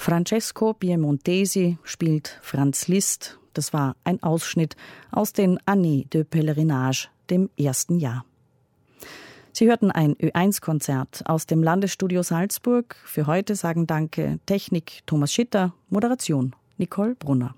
Francesco Piemontesi spielt Franz Liszt. Das war ein Ausschnitt aus den Années de Pèlerinage, dem ersten Jahr. Sie hörten ein Ö1-Konzert aus dem Landesstudio Salzburg. Für heute sagen Danke Technik Thomas Schitter, Moderation Nicole Brunner.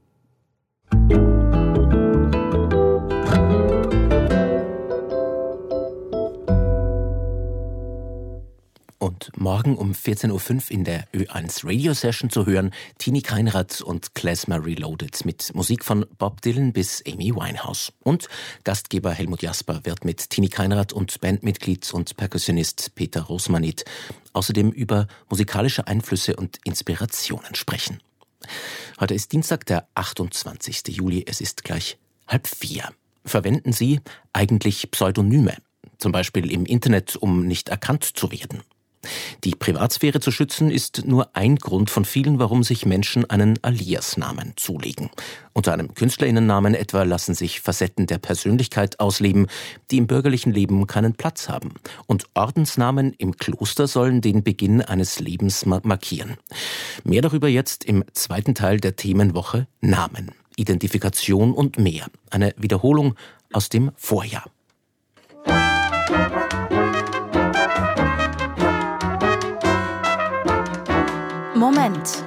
Und morgen um 14.05 Uhr in der Ö1 Radio Session zu hören, Tini Keinrath und Klezmer Reloaded mit Musik von Bob Dylan bis Amy Winehouse. Und Gastgeber Helmut Jasper wird mit Tini Keinrath und Bandmitglied und Perkussionist Peter Rosmanit außerdem über musikalische Einflüsse und Inspirationen sprechen. Heute ist Dienstag, der 28. Juli. Es ist gleich 3:30. Verwenden Sie eigentlich Pseudonyme, zum Beispiel im Internet, um nicht erkannt zu werden? Die Privatsphäre zu schützen ist nur ein Grund von vielen, warum sich Menschen einen Aliasnamen zulegen. Unter einem KünstlerInnennamen etwa lassen sich Facetten der Persönlichkeit ausleben, die im bürgerlichen Leben keinen Platz haben. Und Ordensnamen im Kloster sollen den Beginn eines Lebens markieren. Mehr darüber jetzt im zweiten Teil der Themenwoche Namen, Identifikation und mehr. Eine Wiederholung aus dem Vorjahr. Moment.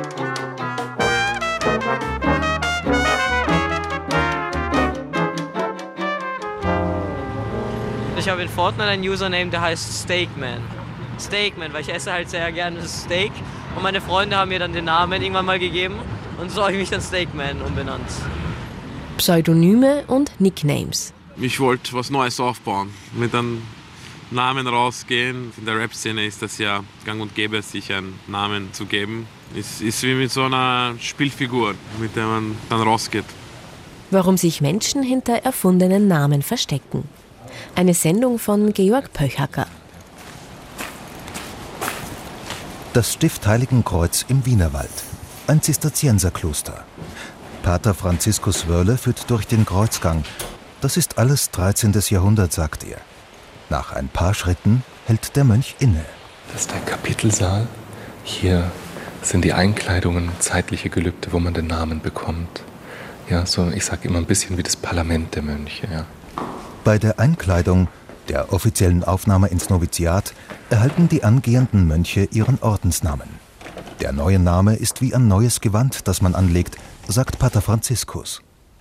Ich habe in Fortnite einen Username, der heißt Steakman. Steakman, weil ich esse halt sehr gerne das Steak. Und meine Freunde haben mir dann den Namen irgendwann mal gegeben. Und so habe ich mich dann Steakman umbenannt. Pseudonyme und Nicknames. Ich wollte was Neues aufbauen. Mit einem Namen rausgehen. In der Rap-Szene ist das ja gang und gäbe, sich einen Namen zu geben. Es ist wie mit so einer Spielfigur, mit der man dann rausgeht. Warum sich Menschen hinter erfundenen Namen verstecken. Eine Sendung von Georg Pöchacker. Das Stift Heiligenkreuz im Wienerwald. Ein Zisterzienserkloster. Pater Franziskus Wörle führt durch den Kreuzgang. Das ist alles 13. Jahrhundert, sagt er. Nach ein paar Schritten hält der Mönch inne. Das ist der Kapitelsaal. Hier sind die Einkleidungen, zeitliche Gelübde, wo man den Namen bekommt. Ja, so, ich sage immer ein bisschen wie das Parlament der Mönche. Ja. Bei der Einkleidung, der offiziellen Aufnahme ins Noviziat, erhalten die angehenden Mönche ihren Ordensnamen. Der neue Name ist wie ein neues Gewand, das man anlegt, sagt Pater Franziskus.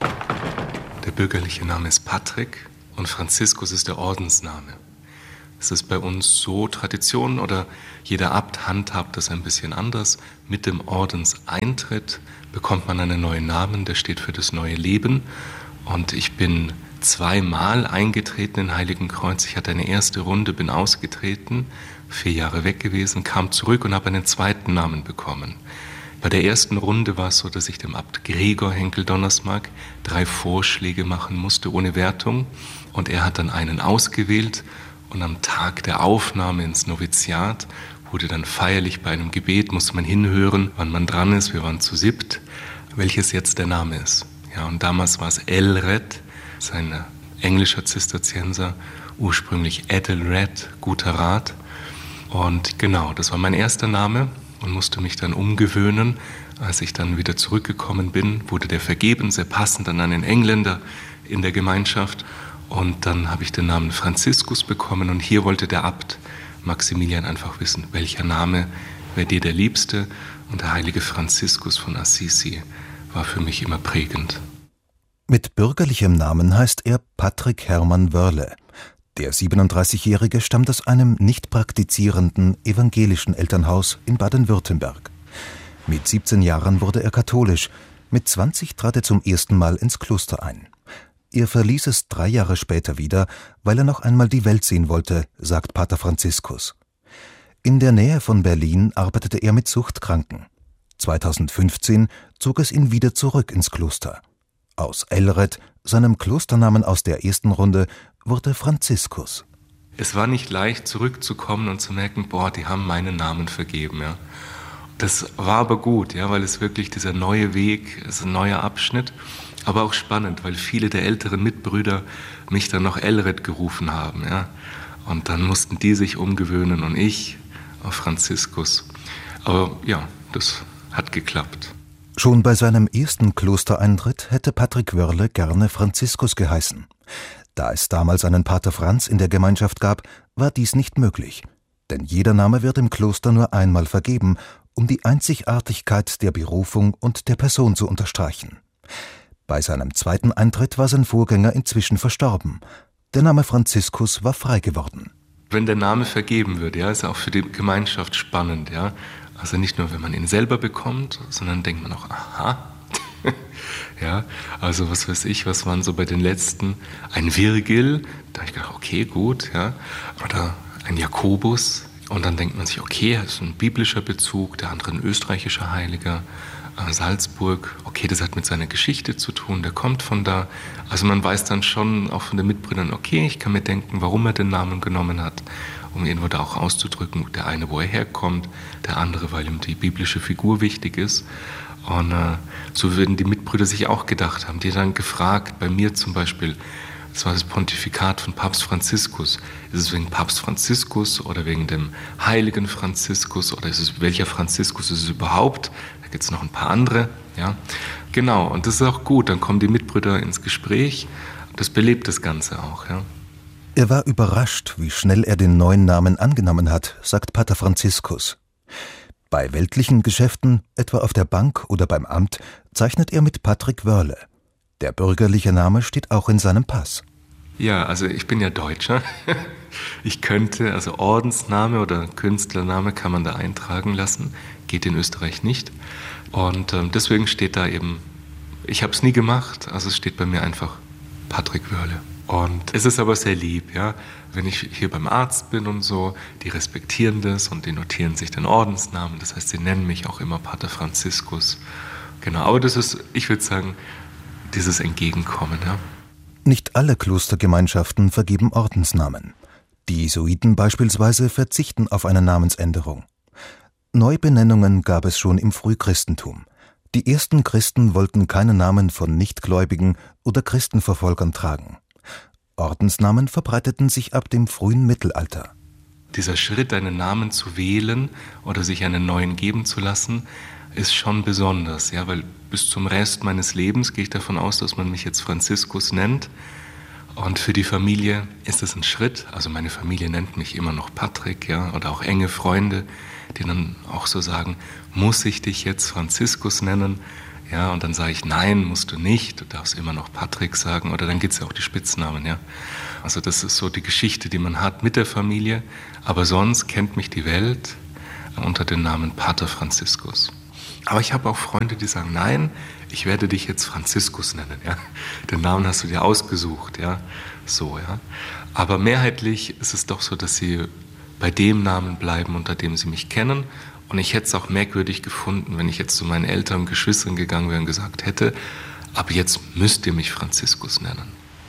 Der bürgerliche Name ist Patrick und Franziskus ist der Ordensname. Es ist bei uns so Tradition oder jeder Abt handhabt das ein bisschen anders. Mit dem Ordenseintritt bekommt man einen neuen Namen, der steht für das neue Leben. Und ich bin 2-mal eingetreten in Heiligenkreuz. Ich hatte eine erste Runde, bin ausgetreten, 4 Jahre weg gewesen, kam zurück und habe einen zweiten Namen bekommen. Bei der ersten Runde war es so, dass ich dem Abt Gregor Henkel-Donnersmarck 3 Vorschläge machen musste, ohne Wertung. Und er hat dann einen ausgewählt. Und am Tag der Aufnahme ins Noviziat wurde dann feierlich bei einem Gebet, musste man hinhören, wann man dran ist. Wir waren zu 7, welches jetzt der Name ist. Ja, und damals war es Elred, sein englischer Zisterzienser, ursprünglich Ethelred, guter Rat. Und genau, das war mein erster Name und musste mich dann umgewöhnen. Als ich dann wieder zurückgekommen bin, wurde der vergeben, sehr passend an einen Engländer in der Gemeinschaft. Und dann habe ich den Namen Franziskus bekommen und hier wollte der Abt Maximilian einfach wissen, welcher Name wäre dir der Liebste. Und der heilige Franziskus von Assisi war für mich immer prägend. Mit bürgerlichem Namen heißt er Patrick Hermann Wörle. Der 37-Jährige stammt aus einem nicht praktizierenden evangelischen Elternhaus in Baden-Württemberg. Mit 17 Jahren wurde er katholisch. Mit 20 trat er zum ersten Mal ins Kloster ein. Er verließ es 3 Jahre später wieder, weil er noch einmal die Welt sehen wollte, sagt Pater Franziskus. In der Nähe von Berlin arbeitete er mit Suchtkranken. 2015 zog es ihn wieder zurück ins Kloster. Aus Elred, seinem Klosternamen aus der ersten Runde, wurde Franziskus. Es war nicht leicht, zurückzukommen und zu merken, die haben meinen Namen vergeben. Ja. Das war aber gut, ja, weil es wirklich dieser neue Weg ist, ein neuer Abschnitt. Aber auch spannend, weil viele der älteren Mitbrüder mich dann noch Elred gerufen haben. Ja. Und dann mussten die sich umgewöhnen und ich auf Franziskus. Aber ja, das hat geklappt. Schon bei seinem ersten Klostereintritt hätte Patrick Wörle gerne Franziskus geheißen. Da es damals einen Pater Franz in der Gemeinschaft gab, war dies nicht möglich. Denn jeder Name wird im Kloster nur einmal vergeben, um die Einzigartigkeit der Berufung und der Person zu unterstreichen. Bei seinem zweiten Eintritt war sein Vorgänger inzwischen verstorben. Der Name Franziskus war frei geworden. Wenn der Name vergeben wird, ja, ist auch für die Gemeinschaft spannend. Ja? Also nicht nur, wenn man ihn selber bekommt, sondern denkt man auch, aha. Ja, also was weiß ich, was waren so bei den letzten? Ein Virgil, da habe ich gedacht, okay, gut. Ja? Oder ein Jakobus. Und dann denkt man sich, okay, das ist ein biblischer Bezug, der andere ein österreichischer Heiliger. Salzburg, okay, das hat mit seiner Geschichte zu tun, der kommt von da. Also man weiß dann schon auch von den Mitbrüdern, okay, ich kann mir denken, warum er den Namen genommen hat, um irgendwo da auch auszudrücken, der eine, wo er herkommt, der andere, weil ihm die biblische Figur wichtig ist. Und so würden die Mitbrüder sich auch gedacht haben, die dann gefragt, bei mir zum Beispiel, das war das Pontifikat von Papst Franziskus. Ist es wegen Papst Franziskus oder wegen dem heiligen Franziskus oder ist es, welcher Franziskus ist es überhaupt? Da gibt es noch ein paar andere. Ja? Genau, und das ist auch gut, dann kommen die Mitbrüder ins Gespräch. Das belebt das Ganze auch. Ja? Er war überrascht, wie schnell er den neuen Namen angenommen hat, sagt Pater Franziskus. Bei weltlichen Geschäften, etwa auf der Bank oder beim Amt, zeichnet er mit Patrick Wörle. Der bürgerliche Name steht auch in seinem Pass. Ja, also ich bin ja Deutscher. Ich könnte, also Ordensname oder Künstlername kann man da eintragen lassen. Geht in Österreich nicht. Und deswegen steht da eben, ich habe es nie gemacht, also es steht bei mir einfach Patrick Wörle. Und es ist aber sehr lieb, ja. Wenn ich hier beim Arzt bin und so, die respektieren das und die notieren sich den Ordensnamen. Das heißt, sie nennen mich auch immer Pater Franziskus. Genau, aber das ist, ich würde sagen, dieses Entgegenkommen, ja. Nicht alle Klostergemeinschaften vergeben Ordensnamen. Die Jesuiten beispielsweise verzichten auf eine Namensänderung. Neubenennungen gab es schon im Frühchristentum. Die ersten Christen wollten keine Namen von Nichtgläubigen oder Christenverfolgern tragen. Ordensnamen verbreiteten sich ab dem frühen Mittelalter. Dieser Schritt, einen Namen zu wählen oder sich einen neuen geben zu lassen, ist schon besonders, ja, weil bis zum Rest meines Lebens gehe ich davon aus, dass man mich jetzt Franziskus nennt. Und für die Familie ist es ein Schritt. Also meine Familie nennt mich immer noch Patrick, ja, oder auch enge Freunde, die dann auch so sagen, muss ich dich jetzt Franziskus nennen? Ja, und dann sage ich, nein, musst du nicht, du darfst immer noch Patrick sagen, oder dann gibt es ja auch die Spitznamen, ja. Also das ist so die Geschichte, die man hat mit der Familie, aber sonst kennt mich die Welt unter dem Namen Pater Franziskus. Aber ich habe auch Freunde, die sagen, nein, ich werde dich jetzt Franziskus nennen, ja. Den Namen hast du dir ausgesucht, ja. So, ja. Aber mehrheitlich ist es doch so, dass sie bei dem Namen bleiben, unter dem sie mich kennen. Und ich hätte es auch merkwürdig gefunden, wenn ich jetzt zu meinen Eltern und Geschwistern gegangen wäre und gesagt hätte, ab jetzt müsst ihr mich Franziskus nennen.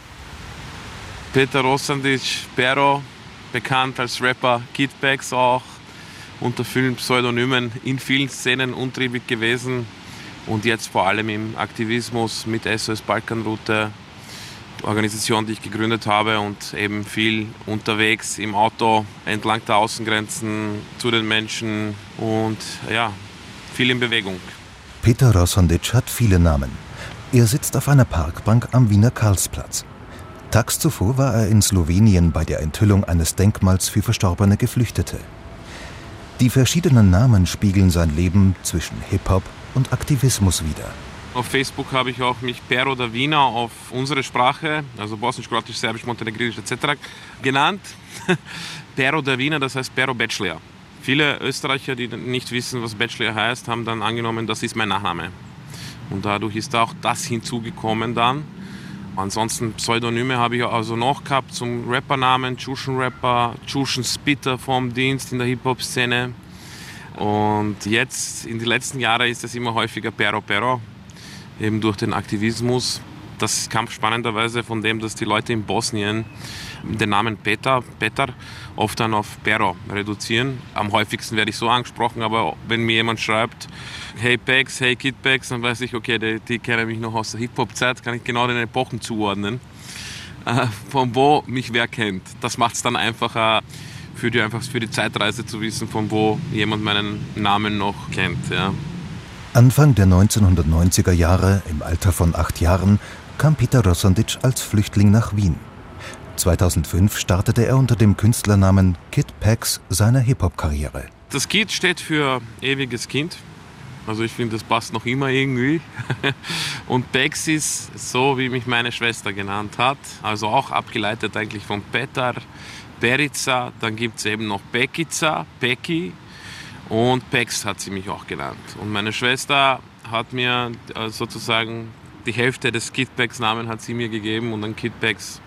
Peter Rosandic, Pero, bekannt als Rapper, Kidbags auch, unter vielen Pseudonymen, in vielen Szenen untriebig gewesen und jetzt vor allem im Aktivismus mit SOS Balkanroute, Organisation, die ich gegründet habe und eben viel unterwegs im Auto entlang der Außengrenzen zu den Menschen und ja, viel in Bewegung. Peter Rosandic hat viele Namen. Er sitzt auf einer Parkbank am Wiener Karlsplatz. Tags zuvor war er in Slowenien bei der Enthüllung eines Denkmals für verstorbene Geflüchtete. Die verschiedenen Namen spiegeln sein Leben zwischen Hip-Hop und Aktivismus wider. Auf Facebook habe ich auch mich Pero da Wiener auf unsere Sprache, also Bosnisch, Kroatisch, Serbisch, Montenegrinisch etc. genannt. Pero da Wiener, das heißt Pero Bachelor. Viele Österreicher, die nicht wissen, was Bachelor heißt, haben dann angenommen, das ist mein Nachname. Und dadurch ist auch das hinzugekommen dann. Ansonsten Pseudonyme habe ich also noch gehabt zum Rappernamen, Tschuschen Rapper, Tschuschen Spitter vom Dienst in der Hip-Hop-Szene. Und jetzt, in den letzten Jahren, ist es immer häufiger Pero Pero. Eben durch den Aktivismus. Das kam spannenderweise von dem, dass die Leute in Bosnien den Namen Petar oft dann auf Pero reduzieren. Am häufigsten werde ich so angesprochen, aber wenn mir jemand schreibt, hey Pax, hey Kid Pax, dann weiß ich, okay, die kennen mich noch aus der Hip-Hop-Zeit, kann ich genau den Epochen zuordnen, von wo mich wer kennt. Das macht es dann einfacher für die Zeitreise zu wissen, von wo jemand meinen Namen noch kennt. Ja. Anfang der 1990er Jahre, im Alter von 8 Jahren, kam Peter Rosandic als Flüchtling nach Wien. 2005 startete er unter dem Künstlernamen Kid Pax seine Hip-Hop-Karriere. Das Kid steht für ewiges Kind. Also ich finde, das passt noch immer irgendwie. Und Pax ist so, wie mich meine Schwester genannt hat. Also auch abgeleitet eigentlich von Petar, Perica. Dann gibt es eben noch Pekica, Peki. Und Pax hat sie mich auch genannt. Und meine Schwester hat mir sozusagen die Hälfte des Kid Pax Namen hat sie mir gegeben. Und dann Kid Pax,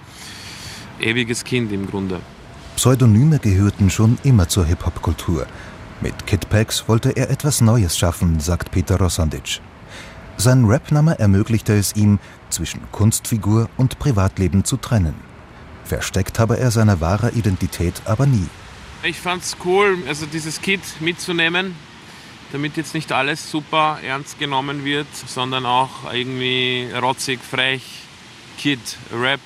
ewiges Kind im Grunde. Pseudonyme gehörten schon immer zur Hip-Hop-Kultur. Mit Kid Pax wollte er etwas Neues schaffen, sagt Peter Rosandic. Sein Rapname ermöglichte es ihm, zwischen Kunstfigur und Privatleben zu trennen. Versteckt habe er seine wahre Identität aber nie. Ich fand's cool, also dieses Kid mitzunehmen, damit jetzt nicht alles super ernst genommen wird, sondern auch irgendwie rotzig, frech, Kid, Rap.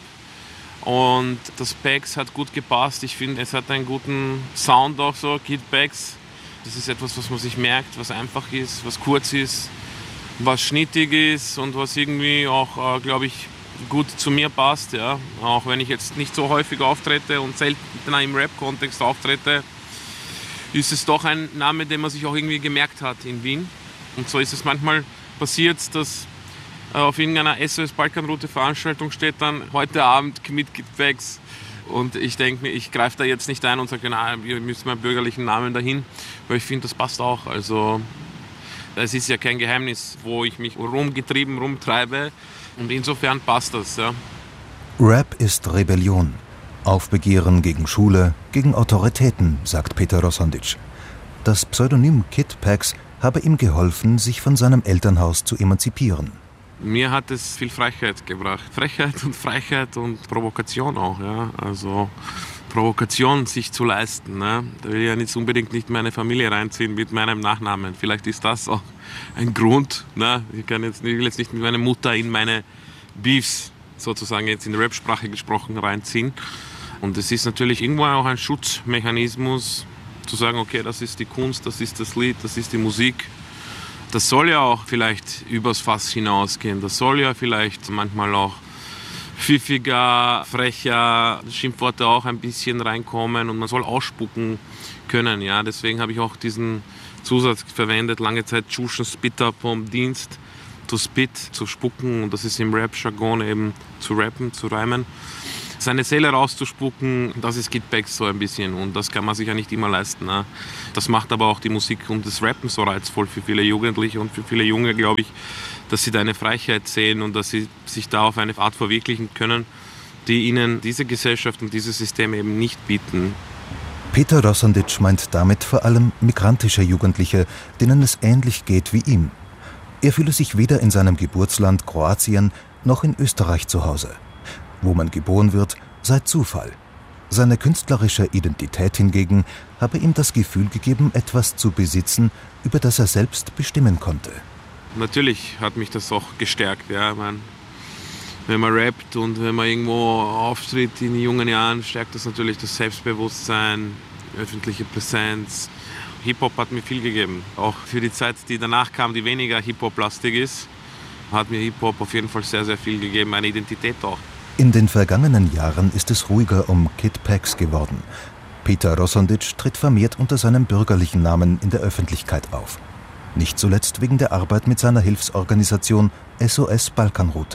Und das Pax hat gut gepasst. Ich finde, es hat einen guten Sound auch so, Kid Pax. Das ist etwas, was man sich merkt, was einfach ist, was kurz ist, was schnittig ist und was irgendwie auch, glaube ich, gut zu mir passt. Ja. Auch wenn ich jetzt nicht so häufig auftrete und selten im Rap-Kontext auftrete, ist es doch ein Name, den man sich auch irgendwie gemerkt hat in Wien. Und so ist es manchmal passiert, dass auf irgendeiner SOS Balkanroute Veranstaltung steht dann heute Abend mit Kid Pax. Und ich denke mir, ich greife da jetzt nicht ein und sage, wir müssen meinen bürgerlichen Namen dahin, weil ich finde, das passt auch. Also es ist ja kein Geheimnis, wo ich mich rumtreibe und insofern passt das. Ja. Rap ist Rebellion. Aufbegehren gegen Schule, gegen Autoritäten, sagt Peter Rosandic. Das Pseudonym Kid Pax habe ihm geholfen, sich von seinem Elternhaus zu emanzipieren. Mir hat es viel Frechheit gebracht. Frechheit und Provokation auch. Ja. Also Provokation sich zu leisten. Ne. Da will ich ja nicht unbedingt meine Familie reinziehen mit meinem Nachnamen. Vielleicht ist das auch ein Grund. Ne. Ich will jetzt nicht mit meiner Mutter in meine Beefs, sozusagen jetzt in Rap-Sprache gesprochen, reinziehen. Und es ist natürlich irgendwo auch ein Schutzmechanismus, zu sagen, okay, das ist die Kunst, das ist das Lied, das ist die Musik. Das soll ja auch vielleicht übers Fass hinausgehen. Das soll ja vielleicht manchmal auch pfiffiger, frecher, Schimpfworte auch ein bisschen reinkommen und man soll ausspucken können. Ja? Deswegen habe ich auch diesen Zusatz verwendet, lange Zeit Tschuschen Spitter vom Dienst, to spit, zu spucken. Und das ist im Rap-Jargon eben zu rappen, zu reimen. Seine Seele rauszuspucken, das ist Kid Pax so ein bisschen und das kann man sich ja nicht immer leisten. Ne? Das macht aber auch die Musik und das Rappen so reizvoll für viele Jugendliche und für viele Junge, glaube ich, dass sie da eine Freiheit sehen und dass sie sich da auf eine Art verwirklichen können, die ihnen diese Gesellschaft und dieses System eben nicht bieten. Peter Rosandic meint damit vor allem migrantische Jugendliche, denen es ähnlich geht wie ihm. Er fühle sich weder in seinem Geburtsland Kroatien noch in Österreich zu Hause. Wo man geboren wird, sei Zufall. Seine künstlerische Identität hingegen habe ihm das Gefühl gegeben, etwas zu besitzen, über das er selbst bestimmen konnte. Natürlich hat mich das auch gestärkt. Ja. Wenn man rappt und wenn man irgendwo auftritt in jungen Jahren, stärkt das natürlich das Selbstbewusstsein, öffentliche Präsenz. Hip-Hop hat mir viel gegeben. Auch für die Zeit, die danach kam, die weniger Hip-Hop-lastig ist, hat mir Hip-Hop auf jeden Fall sehr, sehr viel gegeben, meine Identität auch. In den vergangenen Jahren ist es ruhiger um Kid Pax geworden. Peter Rosandic tritt vermehrt unter seinem bürgerlichen Namen in der Öffentlichkeit auf. Nicht zuletzt wegen der Arbeit mit seiner Hilfsorganisation SOS Balkanroute.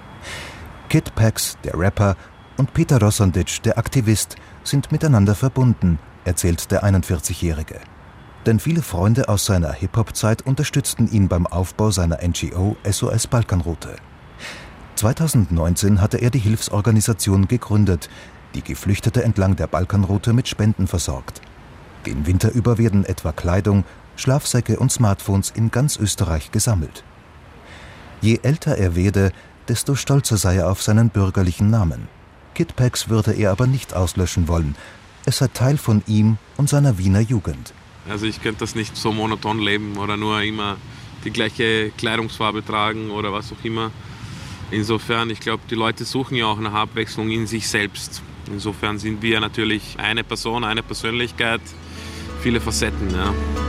Kid Pax, der Rapper, und Peter Rosandic, der Aktivist, sind miteinander verbunden, erzählt der 41-Jährige. Denn viele Freunde aus seiner Hip-Hop-Zeit unterstützten ihn beim Aufbau seiner NGO SOS Balkanroute. 2019 hatte er die Hilfsorganisation gegründet, die Geflüchtete entlang der Balkanroute mit Spenden versorgt. Den Winter über werden etwa Kleidung, Schlafsäcke und Smartphones in ganz Österreich gesammelt. Je älter er werde, desto stolzer sei er auf seinen bürgerlichen Namen. Kid Pax würde er aber nicht auslöschen wollen. Es sei Teil von ihm und seiner Wiener Jugend. Also ich könnte das nicht so monoton leben oder nur immer die gleiche Kleidungsfarbe tragen oder was auch immer. Insofern, ich glaube, die Leute suchen ja auch nach Abwechslung in sich selbst. Insofern sind wir natürlich eine Person, eine Persönlichkeit, viele Facetten. Ja.